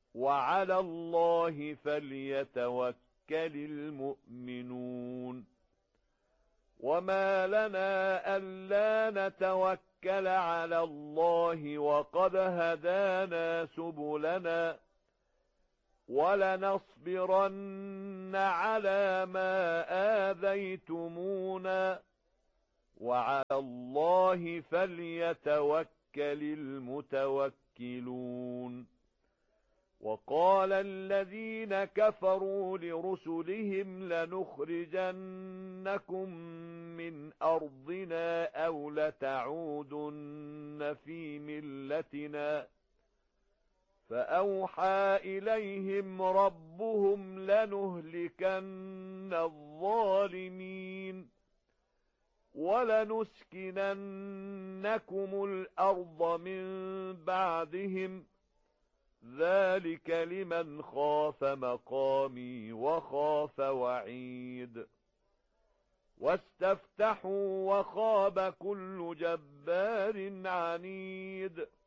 وعلى الله فليتوكل المؤمنون. وما لنا ألا نتوكل على الله وقد هدانا سبلنا ولنصبرن على ما آذيتمونا وعلى الله فليتوكل المتوكلون. وقال الذين كفروا لرسلهم لنخرجنكم من أرضنا أو لتعودن في ملتنا فأوحى إليهم ربهم لنهلكن الظالمين ولنسكننكم الأرض من بعدهم ذلك لمن خاف مقامي وخاف وعيد. واستفتحوا وخاب كل جبار عنيد.